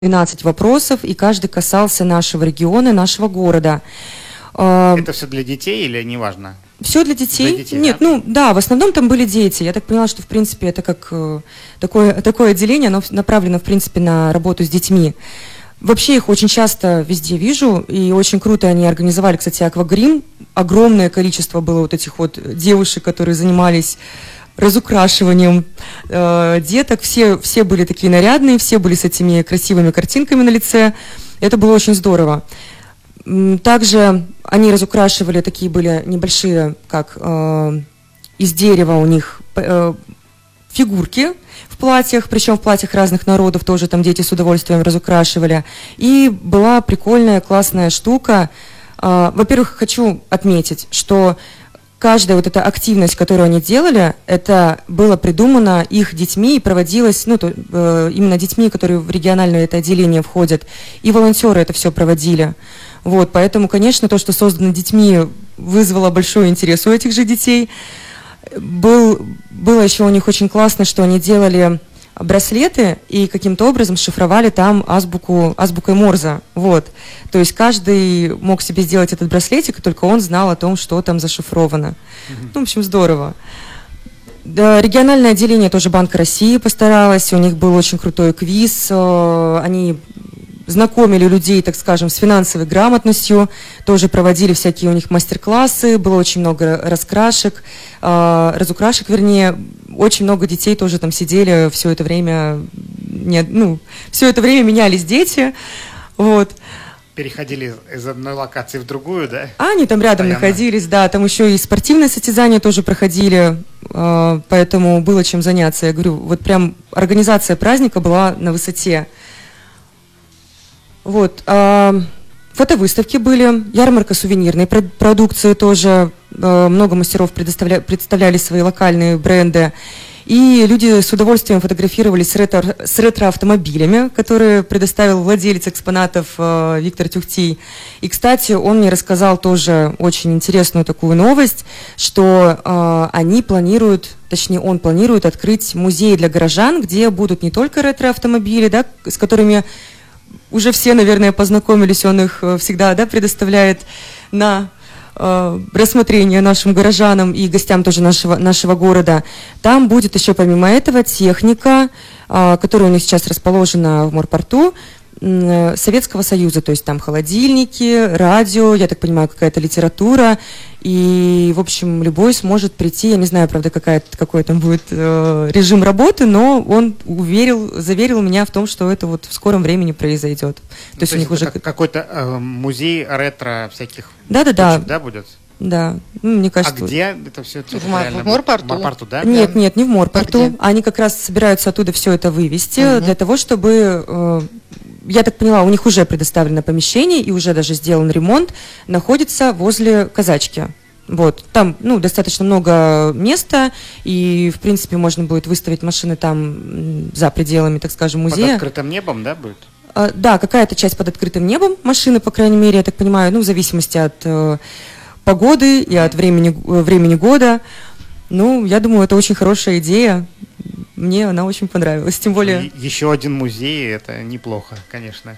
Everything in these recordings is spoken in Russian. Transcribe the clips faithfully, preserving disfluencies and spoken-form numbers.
двенадцать вопросов, и каждый касался нашего региона, нашего города. Это все для детей или неважно? Все для детей? Для детей, Нет, да? ну да, в основном там были дети. Я так поняла, что в принципе это как э, такое, такое отделение, оно направлено в принципе на работу с детьми. Вообще их очень часто везде вижу, и очень круто они организовали, кстати, аквагрим. Огромное количество было вот этих вот девушек, которые занимались разукрашиванием э, деток. Все, все были такие нарядные, все были с этими красивыми картинками на лице. Это было очень здорово. Также они разукрашивали, такие были небольшие, как э, из дерева у них э, фигурки в платьях, причем в платьях разных народов тоже там дети с удовольствием разукрашивали. И была прикольная, классная штука. Э, во-первых, хочу отметить, что каждая вот эта активность, которую они делали, это было придумано их детьми и проводилось, ну, то, э, именно детьми, которые в региональное это отделение входят. И волонтеры это все проводили. Вот, поэтому, конечно, то, что создано детьми, вызвало большой интерес у этих же детей. Был, было еще у них очень классно, что они делали браслеты и каким-то образом шифровали там азбуку, азбукой Морзе. Вот. То есть каждый мог себе сделать этот браслетик, и только он знал о том, что там зашифровано. Mm-hmm. Ну, в общем, здорово. Да, региональное отделение тоже Банка России постаралось, у них был очень крутой квиз, они знакомили людей, так скажем, с финансовой грамотностью, тоже проводили всякие у них мастер-классы, было очень много раскрашек, э, разукрашек, вернее, очень много детей тоже там сидели все это время, не, ну, все это время менялись дети, вот. Переходили из одной локации в другую, да? А они там рядом Постоянно. находились, да, там еще и спортивные состязания тоже проходили, э, поэтому было чем заняться. Я говорю, вот прям организация праздника была на высоте. Вот, э, фотовыставки были, ярмарка сувенирной продукции тоже, э, много мастеров предоставля, представляли свои локальные бренды, и люди с удовольствием фотографировались с, ретро, с ретро-автомобилями, которые предоставил владелец экспонатов э, Виктор Тюхтий. И, кстати, он мне рассказал тоже очень интересную такую новость, что э, они планируют, точнее, он планирует открыть музей для горожан, где будут не только ретро-автомобили, да, с которыми уже все, наверное, познакомились, он их всегда, да, предоставляет на э, рассмотрение нашим горожанам и гостям тоже нашего, нашего города. Там будет еще помимо этого техника, э, которая у них сейчас расположена в морпорту, э, Советского Союза, то есть там холодильники, радио, я так понимаю, какая-то литература. И, в общем, любой сможет прийти, я не знаю, правда, какая, какой там будет э, режим работы, но он уверил, заверил меня в том, что это вот в скором времени произойдет. То ну, есть то у них уже как, какой-то э, музей ретро всяких. Да-да-да. Да, будет? Да, ну, мне кажется. А где это все? Это в, в Морпорту? В Морпорту, да? Нет, нет, не в Морпорту. А Они как раз собираются оттуда все это вывести угу. для того, чтобы... Э, я так поняла, у них уже предоставлено помещение и уже даже сделан ремонт, находится возле Казачки. Вот, там, ну, достаточно много места, и, в принципе, можно будет выставить машины там за пределами, так скажем, музея. Под открытым небом, да, будет? А, да, какая-то часть под открытым небом, машины, по крайней мере, я так понимаю, ну, в зависимости от э, погоды и от времени, времени года. Ну, я думаю, это очень хорошая идея. Мне она очень понравилась, тем более... Еще один музей, это неплохо, конечно.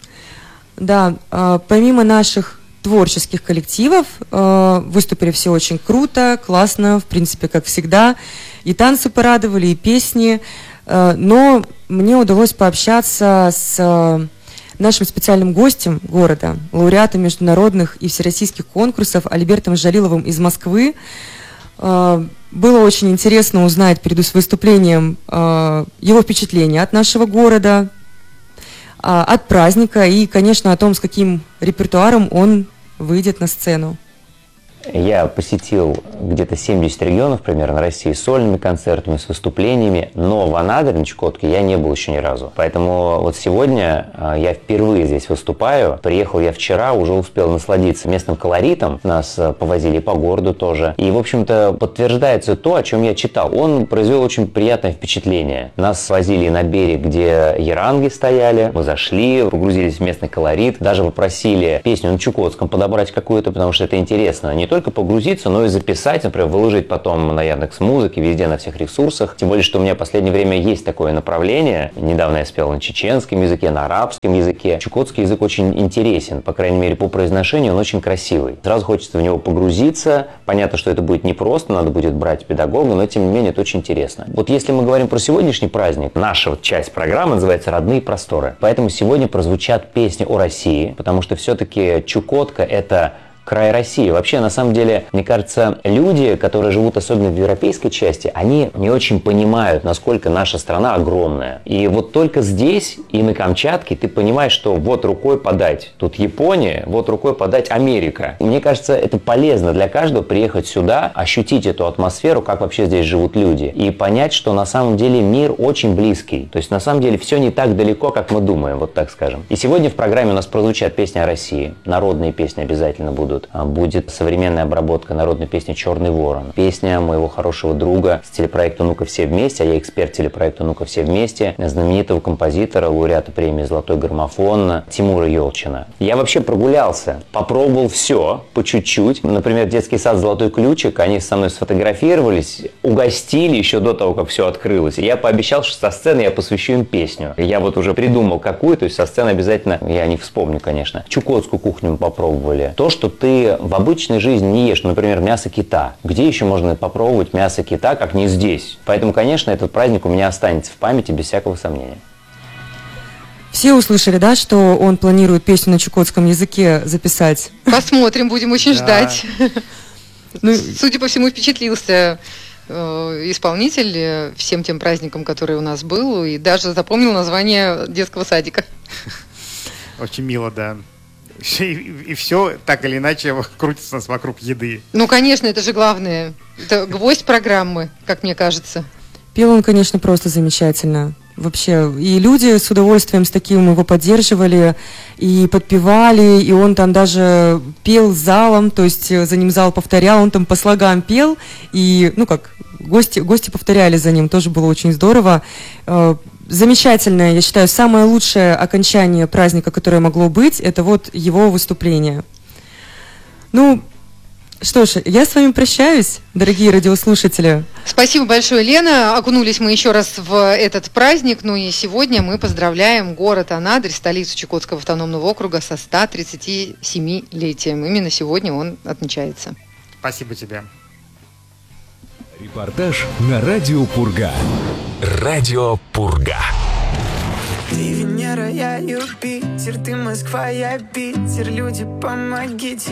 Да, э, помимо наших творческих коллективов, э, выступили все очень круто, классно, в принципе, как всегда. И танцы порадовали, и песни. Э, но мне удалось пообщаться с э, нашим специальным гостем города, лауреатом международных и всероссийских конкурсов Альбертом Жалиловым из Москвы. Э, Было очень интересно узнать перед выступлением э, его впечатления от нашего города, э, от праздника и, конечно, о том, с каким репертуаром он выйдет на сцену. Я посетил где-то семьдесят регионов примерно России с сольными концертами, с выступлениями, но в Анадыре, на Чукотке, я не был еще ни разу. Поэтому вот сегодня я впервые здесь выступаю. Приехал я вчера, уже успел насладиться местным колоритом. Нас повозили по городу тоже. И, в общем-то, подтверждается то, о чем я читал. Он произвел очень приятное впечатление. Нас возили на берег, где яранги стояли. Мы зашли, погрузились в местный колорит. Даже попросили песню на чукотском подобрать какую-то, потому что это интересно. Не только погрузиться, но и записать, например, выложить потом на Яндекс.Музыке, везде, на всех ресурсах. Тем более, что у меня в последнее время есть такое направление. Недавно я спел на чеченском языке, на арабском языке. Чукотский язык очень интересен, по крайней мере, по произношению он очень красивый. Сразу хочется в него погрузиться. Понятно, что это будет непросто, надо будет брать педагога, но тем не менее это очень интересно. Вот если мы говорим про сегодняшний праздник, наша вот часть программы называется «Родные просторы». Поэтому сегодня прозвучат песни о России, потому что все-таки Чукотка – это край России. Вообще, на самом деле, мне кажется, люди, которые живут особенно в европейской части, они не очень понимают, насколько наша страна огромная. И вот только здесь и на Камчатке ты понимаешь, что вот рукой подать тут Япония, вот рукой подать Америка. Мне кажется, это полезно для каждого приехать сюда, ощутить эту атмосферу, как вообще здесь живут люди, и понять, что на самом деле мир очень близкий. То есть, на самом деле, все не так далеко, как мы думаем, вот так скажем. И сегодня в программе у нас прозвучат песни о России. Народные песни обязательно будут. Будет современная обработка народной песни «Черный ворон». Песня моего хорошего друга с телепроекта «Ну-ка все вместе», а я эксперт телепроекта «Ну-ка все вместе», знаменитого композитора, лауреата премии «Золотой граммофон» Тимура Елчина. Я вообще прогулялся, попробовал все по чуть-чуть. Например, детский сад «Золотой ключик», они со мной сфотографировались, угостили еще до того, как все открылось. И я пообещал, что со сцены я посвящу им песню. Я вот уже придумал какую, то есть со сцены обязательно, я не вспомню, конечно. Чукотскую кухню мы попробовали. То, что ты в обычной жизни не ешь, например, мясо кита. Где еще можно попробовать мясо кита, как не здесь? Поэтому, конечно, этот праздник у меня останется в памяти без всякого сомнения. Все услышали, да, что он планирует песню на чукотском языке записать? Посмотрим, будем очень Да. ждать. Ну, Судя по всему, впечатлился э, исполнитель э, всем тем праздникам, который у нас был, и даже запомнил название детского садика. Очень мило, да. И, все так или иначе крутится у нас вокруг еды. Ну, конечно, это же главное. Это гвоздь программы, как мне кажется. пел он, конечно, просто замечательно. Вообще, и люди с удовольствием с таким его поддерживали, и подпевали, и он там даже пел залом, то есть за ним зал повторял, он там по слогам пел, и, ну как, гости, гости повторяли за ним, тоже было очень здорово. Замечательное, я считаю, самое лучшее окончание праздника, которое могло быть, это вот его выступление. Ну, что ж, я с вами прощаюсь, дорогие радиослушатели. Спасибо большое, Лена. Окунулись мы еще раз в этот праздник. Ну и сегодня мы поздравляем город Анадырь, столицу Чукотского автономного округа, со ста тридцатью семилетием. Именно сегодня он отмечается. Спасибо тебе. Репортаж на радио Пурга. Радио Пурга. Ты Венера, я Юпитер, ты Москва, я Питер, люди, помогите.